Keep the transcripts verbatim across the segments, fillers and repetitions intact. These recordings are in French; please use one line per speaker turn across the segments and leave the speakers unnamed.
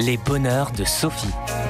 Les bonheurs de Sophie.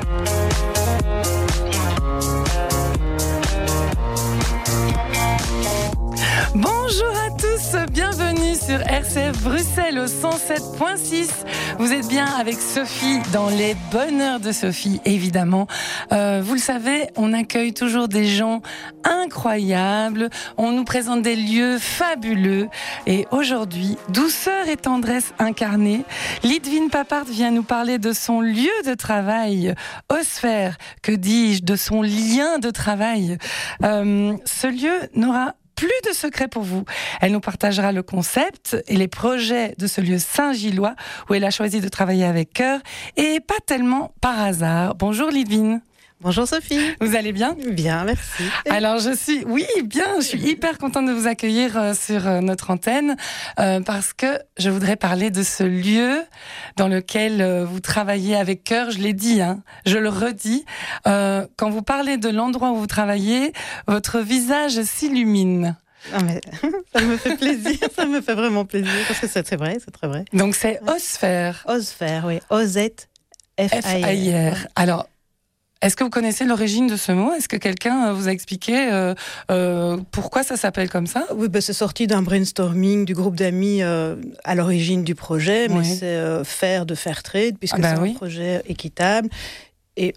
Bonjour à tous, bienvenue sur R C F Bruxelles au cent sept point six. Vous êtes bien avec Sophie dans les bonheurs de Sophie, évidemment. Euh, vous le savez, on accueille toujours des gens incroyables, on nous présente des lieux fabuleux. Et aujourd'hui, douceur et tendresse incarnée, Lidwine Papart vient nous parler de son lieu de travail, Osphère, que dis-je, de son lien de travail. Euh, ce lieu n'aura plus de secrets pour vous. Elle nous partagera le concept et les projets de ce lieu Saint-Gillois où elle a choisi de travailler avec cœur et pas tellement par hasard. Bonjour Lidwine.
Bonjour Sophie.
Vous allez bien ?
Bien, merci.
Alors je suis, oui, bien, je suis hyper contente de vous accueillir sur notre antenne euh, parce que je voudrais parler de ce lieu dans lequel vous travaillez avec cœur. Je l'ai dit, hein, je le redis. Euh, quand vous parlez de l'endroit où vous travaillez, votre visage s'illumine.
Non mais ça me fait plaisir, ça me fait vraiment plaisir parce que c'est, c'est vrai, c'est très vrai.
Donc c'est Osphère.
Osphère, oui, O Z F A I R.
Alors. Est-ce que vous connaissez l'origine de ce mot ? Est-ce que quelqu'un vous a expliqué euh, euh, pourquoi ça s'appelle comme ça ?
Oui, ben c'est sorti d'un brainstorming du groupe d'amis euh, à l'origine du projet, mais oui. c'est euh, faire de faire trade, puisque ah ben c'est oui. un projet équitable et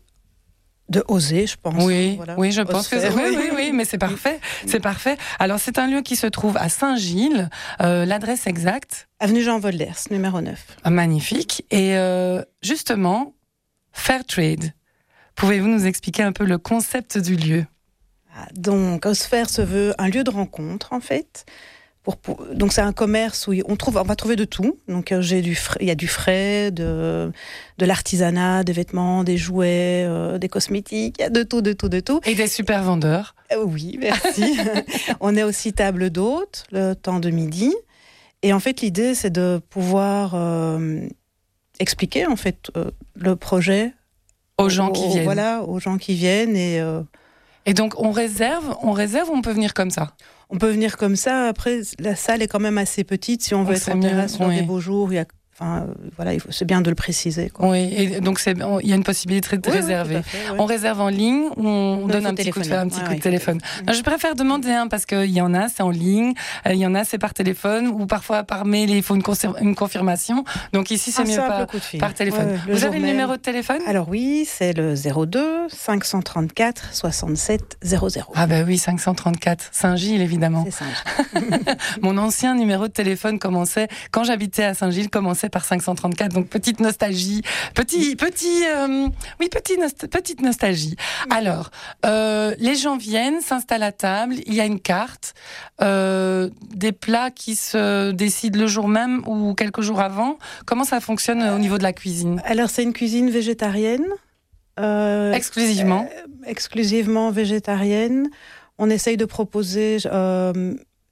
de oser, je pense.
Oui,
voilà.
oui, je pense que c'est... oui, oui, oui, mais c'est parfait, c'est parfait. Alors c'est un lieu qui se trouve à Saint-Gilles. Euh, l'adresse exacte ?
Avenue Jean Volders, numéro neuf.
Ah, magnifique. Et euh, justement, Fairtrade. Pouvez-vous nous expliquer un peu le concept du lieu ?
Donc, Osphère se veut un lieu de rencontre, en fait. Pour, pour, donc, c'est un commerce où on, trouve, on va trouver de tout. Donc, j'ai du frais, il y a du frais, de, de l'artisanat, des vêtements, des jouets, euh, des cosmétiques. Il y a de tout, de tout, de tout.
Et des super vendeurs.
Euh, oui, merci. On est aussi table d'hôtes, le temps de midi. Et en fait, l'idée, c'est de pouvoir euh, expliquer, en fait, euh, le projet
aux gens qui viennent.
Voilà, aux gens qui viennent. Et, euh...
et donc, on réserve, on réserve ou on peut venir comme ça ?
On peut venir comme ça. Après, la salle est quand même assez petite. Si on, on veut être en terrasse sur oui. des beaux jours, il y a... Enfin, voilà, il faut, c'est bien de le préciser, quoi.
Oui, et donc c'est, il y a une possibilité de oui, réserver.
Oui, fait, oui.
On réserve en ligne ou on non, donne un petit coup de, un petit ouais, coup de ouais, téléphone. Non, je préfère demander hein, parce qu'il y en a, c'est en ligne, il y en a, c'est par téléphone ou parfois par mail, il faut une, confir- une confirmation. Donc ici, c'est
un
mieux par, par téléphone. Ouais, Vous avez le numéro de téléphone ?
Alors oui, c'est le zéro deux cinq cent trente-quatre soixante-sept zéro zéro.
Ah ben bah oui, cinq cent trente-quatre, Saint-Gilles évidemment.
C'est Saint-Gilles.
Mon ancien numéro de téléphone commençait, quand j'habitais à Saint-Gilles, commençait par cinq cent trente-quatre. Donc petite nostalgie, petit, petit, euh, oui, petit nost- petite nostalgie. Alors, euh, les gens viennent, s'installent à table, il y a une carte, euh, des plats qui se décident le jour même ou quelques jours avant. Comment ça fonctionne au niveau de la cuisine ?
Alors, c'est une cuisine végétarienne.
Euh, exclusivement
euh, Exclusivement végétarienne. On essaye de proposer... Euh,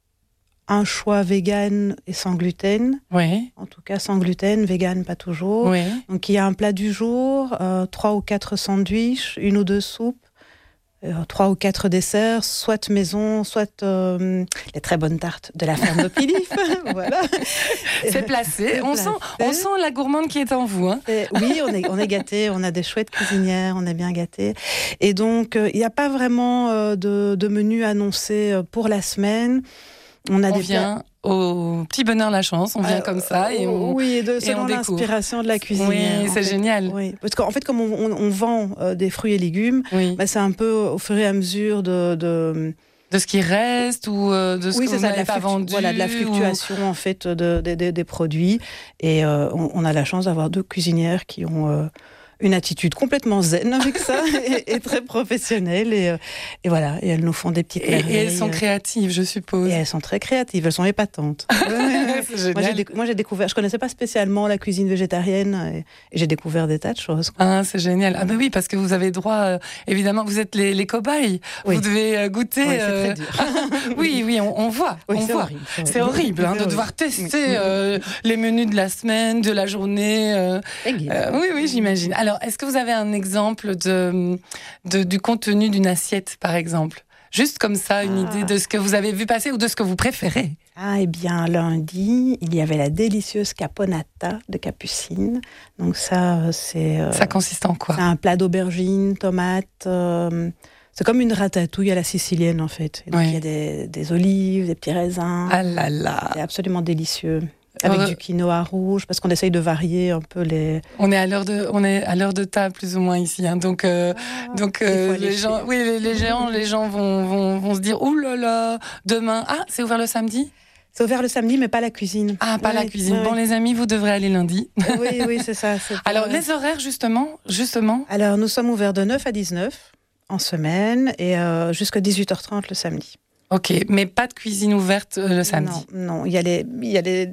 un choix vegan et sans gluten.
Oui.
En tout cas, sans gluten, vegan, pas toujours.
Oui.
Donc, il y a un plat du jour, euh, trois ou quatre sandwichs, une ou deux soupes, euh, trois ou quatre desserts, soit maison, soit euh, les très bonnes tartes de la ferme de Pilif. Voilà.
C'est placé.
C'est
on,
placé.
Sent, on sent la gourmande qui est en vous. Hein.
Et, oui, on est, on est gâtés. On a des chouettes cuisinières. On est bien gâtés. Et donc, euh, il n'y a pas vraiment euh, de, de menu annoncé pour la semaine.
On, a on des vient plats... au petit bonheur la chance, on vient euh, comme ça et on
oui, et de,
et
selon
on
l'inspiration de la cuisine.
Oui, c'est
fait.
génial.
Oui. Parce qu'en fait, comme on, on, on vend euh, des fruits et légumes,
oui.
bah, c'est un peu au fur et à mesure de... de
de ce qui reste ou euh, de ce
oui,
que vous
ça,
n'avez pas
fluctu-
vendu.
Voilà, de la fluctuation ou... en fait de, de, de, des produits. Et euh, on, on a la chance d'avoir deux cuisinières qui ont... Euh, une attitude complètement zen avec ça et, et très professionnelle et, et voilà, et elles nous font des petites merveilles.
Et, et elles sont créatives, je suppose.
Et elles sont très créatives, elles sont épatantes.
C'est
moi, j'ai déc- moi j'ai découvert, je connaissais pas spécialement la cuisine végétarienne et, et j'ai découvert des tas de choses.
Ah, c'est génial. Ah ben oui, parce que vous avez droit, euh, évidemment, vous êtes les, les cobayes. Oui. Vous devez euh, goûter.
Oui,
euh...
c'est très dur.
oui, oui, on, on voit,
oui,
on
c'est
voit.
Horrible, c'est,
c'est horrible, hein, de devoir tester oui. euh, les menus de la semaine, de la journée. Euh, euh, oui, oui, j'imagine. Alors, est-ce que vous avez un exemple de, de, du contenu d'une assiette, par exemple ? Juste comme ça, une
Ah.
idée de ce que vous avez vu passer ou de ce que vous préférez.
Ah, eh bien, lundi, il y avait la délicieuse caponata de Capucine. Donc ça, euh, c'est... euh,
Ça consiste en quoi?
c'est un plat d'aubergines, tomates. euh, c'est comme une ratatouille à la sicilienne, en fait. Et donc,
Oui.
il y a des, des olives, des petits raisins.
Ah là là.
C'est absolument délicieux. Avec
Euh,
du quinoa rouge, parce qu'on essaye de varier un peu les...
On est à l'heure de, on est à l'heure de table plus ou moins ici, hein. Donc, euh, donc
il
euh,
faut aller
les
chez-
gens, oui, les, les gens, les gens vont, vont, vont se dire, ouh là là, demain, ah, c'est ouvert le samedi?
C'est ouvert le samedi, mais pas la cuisine.
Ah, pas la
Ouais,
cuisine.
ouais,
Bon,
ouais.
les amis, vous devrez aller lundi.
Oui, oui, c'est ça. c'est pas-
Alors, les horaires, justement, justement.
Alors, nous sommes ouverts de neuf à dix-neuf en semaine et euh, jusqu'à dix-huit heures trente le samedi.
Ok, mais pas de cuisine ouverte euh, le samedi.
Non, non, il y a les, il y a les,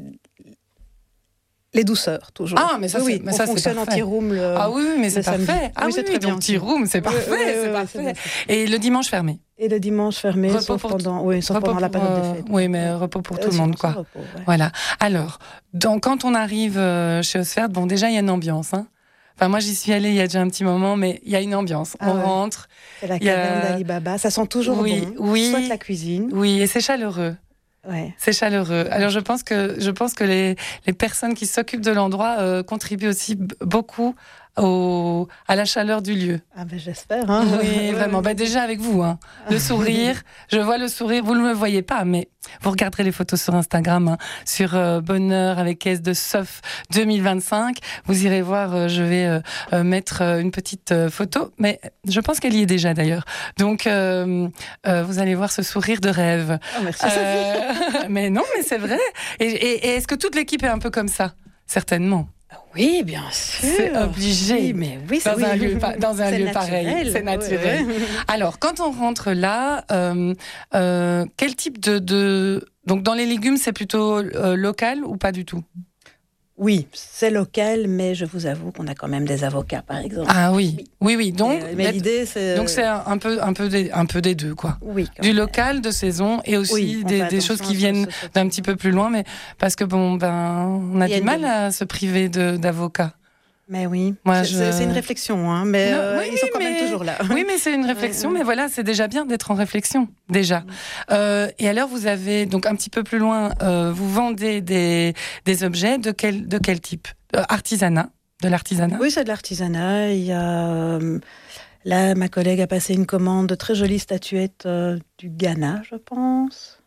les douceurs, toujours.
Ah, mais ça,
oui,
c'est-
oui,
mais
on
ça, c'est
fonctionne en
parfait.
tea room le,
Ah oui, oui, mais c'est
le samedi.
parfait. Ah
Oui,
oui,
c'est
oui,
très bien.
donc tea room, c'est parfait,
Oui, oui,
c'est
oui,
parfait.
c'est bien.
Et le dimanche fermé.
Et le dimanche fermé,
Repos
sauf,
pour
pendant, oui, sauf
Repos
pendant la
pour,
période
euh,
de fête.
Oui, mais repos pour
Euh,
tout le monde,
sinon,
quoi.
c'est repos, ouais.
Voilà. Alors, donc, quand on arrive euh, chez Osfert, bon, déjà, il y a une ambiance. Hein. Enfin, moi, j'y suis allée il y a déjà un petit moment, mais il y a une ambiance.
Ah
on
ouais.
rentre.
C'est la
Il y a-
caverne d'Ali Baba. Ça sent toujours
Oui,
bon.
oui.
Soit la cuisine.
Oui, et c'est chaleureux.
Ouais.
C'est chaleureux. Alors, je pense que, je pense que les, les personnes qui s'occupent de l'endroit euh, contribuent aussi b- beaucoup au, à la chaleur du lieu.
Ah ben j'espère. Hein.
Oui, vraiment. Bah, déjà avec vous, hein. Le sourire. Je vois le sourire. Vous ne le voyez pas, mais vous regarderez les photos sur Instagram, hein, sur euh, Bonheur avec caisse de Sof deux mille vingt-cinq. Vous irez voir. euh, je vais euh, euh, mettre euh, une petite euh, photo, mais je pense qu'elle y est déjà d'ailleurs. Donc, euh, euh, vous allez voir ce sourire de rêve.
Oh, merci.
Euh, mais non, mais c'est vrai. Et, et- et est-ce que toute l'équipe est un peu comme ça? Certainement.
Oui, bien sûr.
C'est obligé.
Oui, mais oui, c'est
Dans
oui.
un lieu, pa- dans un
C'est
lieu
naturel.
pareil, c'est naturel.
Ouais, ouais.
Alors, quand on rentre là, euh, euh, quel type de, de... Donc, dans les légumes, c'est plutôt euh, local ou pas du tout?
Oui, c'est local, mais je vous avoue qu'on a quand même des avocats, par exemple.
Ah oui, oui, oui. Donc,
mais mais l'idée, c'est...
donc c'est un, un peu, un, peu des, un peu des deux, quoi.
Oui, quand
Du
même.
local, de saison, et aussi
Oui, on
des,
fait
des
attention
choses
à
qui
ce-
viennent
ce- ce-
d'un petit peu plus loin, mais parce que bon, ben, on a
Il y a
du
une
mal
de-
à se priver de, d'avocats.
Mais oui,
Moi,
c'est
je-
c'est- c'est une réflexion, hein, mais
Non,
euh,
oui,
ils sont quand
mais-
même toujours là.
Oui, mais c'est une réflexion,
Ouais, ouais.
mais voilà, c'est déjà bien d'être en réflexion, déjà. Euh, et alors, vous avez, donc un petit peu plus loin, euh, vous vendez des, des objets de quel, de quel type? Euh, Artisanat, de l'artisanat?
Oui, c'est de l'artisanat. Il y a... euh, Là, ma collègue a passé une commande de très jolies statuettes euh, du Ghana, je pense.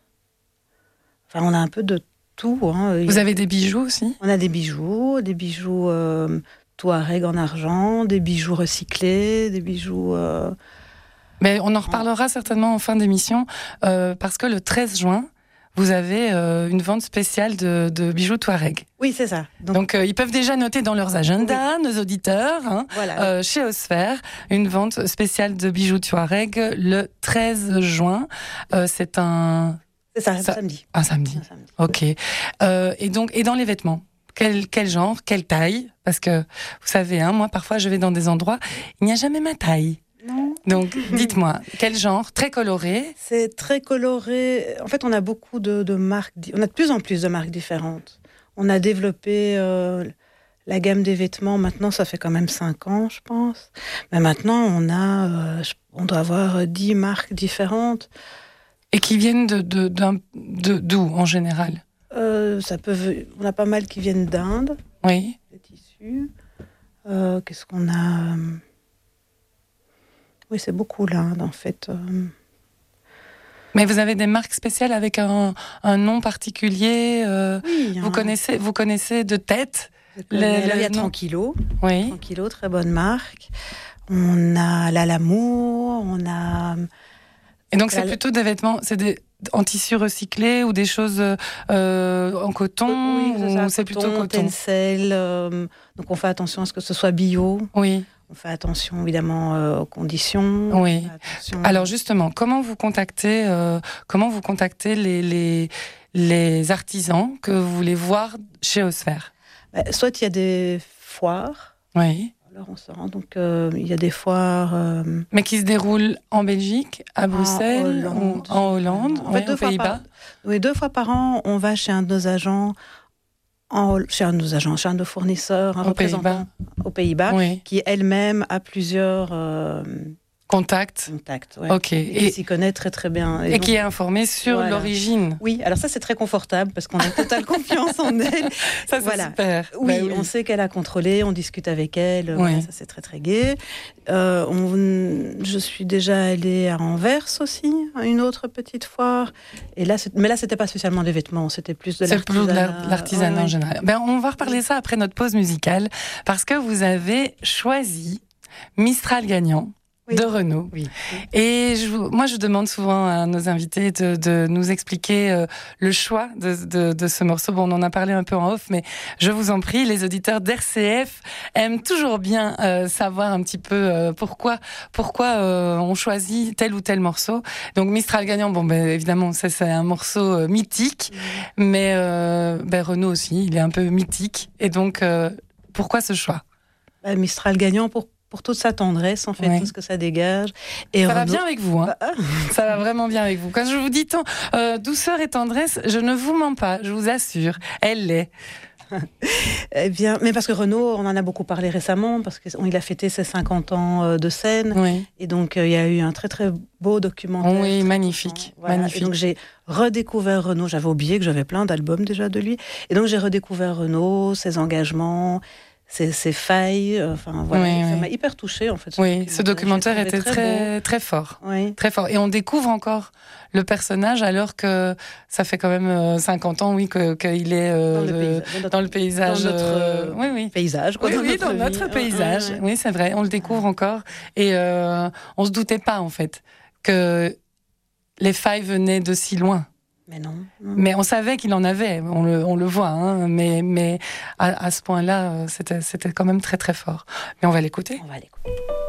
Enfin, on a un peu de tout. Hein. Il y
Vous
a-
avez des bijoux aussi?
On a des bijoux, des bijoux euh, Touareg en argent, des bijoux recyclés, des bijoux... euh,
Mais on en reparlera certainement en fin d'émission, euh, parce que le treize juin, vous avez euh, une vente spéciale de, de bijoux Touareg.
Oui, c'est ça. Donc,
Donc, euh, ils peuvent déjà noter dans leurs agendas, nos auditeurs, hein,
voilà.
euh, chez Osphère, une vente spéciale de bijoux Touareg le treize juin. Euh, c'est un,
c'est ça,
ça-
samedi.
un samedi.
Un samedi.
Ok. Euh, et donc, et dans les vêtements, quel, quel genre, quelle taille? Parce que vous savez, hein, moi parfois je vais dans des endroits, il n'y a jamais ma taille.
Non.
Donc, dites-moi, quel genre? Très coloré.
C'est très coloré. En fait, on a beaucoup de, de marques. di- On a de plus en plus de marques différentes. On a développé euh, la gamme des vêtements. Maintenant, ça fait quand même cinq ans, je pense. Mais maintenant, on a, euh, je- on doit avoir euh, dix marques différentes.
Et qui viennent de, de, d'un- de, d'où en général?
Euh, ça peut. ve- On a pas mal qui viennent d'Inde,
Oui.
des tissus. Euh, Qu'est-ce qu'on a euh, Oui, c'est beaucoup l'Inde, en fait. Euh,
Mais vous avez des marques spéciales avec un, un nom particulier euh,
Oui,
vous,
hein.
connaissez, vous connaissez de tête?
Je connais.
le-
Là, il y a
le- non.
Tranquillo.
Oui.
Tranquillo, très bonne marque. On a la Lamour, on a...
Et donc, c'est
La-
plutôt des vêtements, c'est des en tissu recyclé ou des choses euh, en coton?
Oui, c'est ça,
ou c'est plutôt coton?
Tencel, euh, donc on fait attention à ce que ce soit bio.
Oui.
On fait attention évidemment euh, aux conditions.
Oui.
On fait attention-
Alors justement, comment vous contactez, euh, comment vous contactez les, les, les artisans que vous voulez voir chez Osphère?
Bah, soit il y a des foires,
Oui.
alors on se rend, donc euh, il y a des foires... euh,
Mais qui se déroulent en Belgique, à Bruxelles,
Hollande.
ou en Hollande,
En fait,
oui,
deux
aux
fois
Pays-Bas.
par- oui, deux fois par an, on va chez un de nos agents, en, chez un de nos agents, chez un de nos fournisseurs, un
Aux
représentant aux Pays-Bas,
Oui.
qui elle-même a plusieurs euh,
Contact.
Contact, ouais.
Ok.
Et qui s'y connaît très très bien.
Et, et donc, qui est informée sur voilà. l'origine.
Oui, alors ça c'est très confortable parce qu'on a totale confiance en elle.
Ça c'est voilà. super.
Oui,
bah, oui,
on sait qu'elle a contrôlé, on discute avec elle.
Oui.
Voilà, ça c'est très très gai. Euh, on, je suis déjà allée à Anvers aussi, à une autre petite foire. Et là, mais là c'était pas spécialement des vêtements, c'était plus de l'artisanat.
C'est plus de l'artisanat ouais, en général. Ben, on va reparler ça après notre pause musicale parce que vous avez choisi Mistral gagnant. Oui. De Renault.
Oui.
Et je, moi, je demande souvent à nos invités de, de nous expliquer euh, le choix de, de, de ce morceau. Bon, on en a parlé un peu en off, mais je vous en prie, les auditeurs d'R C F aiment toujours bien euh, savoir un petit peu euh, pourquoi, pourquoi euh, on choisit tel ou tel morceau. Donc, Mistral gagnant, bon, ben évidemment, ça, c'est un morceau euh, mythique, mmh. mais euh, ben, Renault aussi, il est un peu mythique. Et donc, euh, pourquoi ce choix ?
bah, Mistral gagnant pour pour toute sa tendresse, en fait, ouais. tout ce que ça dégage.
Et ça Renaud... va bien avec vous, hein. Ça va vraiment bien avec vous. Quand je vous dis tant, euh, douceur et tendresse, je ne vous mens pas, je vous assure, elle l'est.
Eh bien, mais parce que Renaud, on en a beaucoup parlé récemment, parce qu'il a fêté ses cinquante ans de scène,
oui.
et donc euh, il y a eu un très très beau documentaire.
Oui, magnifique,
voilà.
magnifique.
Et donc j'ai redécouvert Renaud, j'avais oublié que j'avais plein d'albums déjà de lui, et donc j'ai redécouvert Renaud, ses engagements, Ses, ses failles, enfin voilà,
oui,
ça
oui.
m'a hyper touchée en fait.
Ce oui, documentaire. ce documentaire était très très, très fort,
oui.
très fort. Et on découvre encore le personnage alors que ça fait quand même cinquante ans, oui, que qu'il est euh,
dans, le paysage,
dans, dans le paysage,
dans notre
euh, oui, oui,
paysage, quoi,
oui,
dans,
oui,
notre,
dans notre paysage.
Oui, oui.
oui, c'est vrai, on le découvre encore et euh, on se doutait pas en fait que les failles venaient de si loin.
Mais non, non.
Mais on savait qu'il en avait, on le, on le voit, hein, mais, mais à, à ce point-là, c'était, c'était quand même très très fort. Mais on va l'écouter.
On va l'écouter.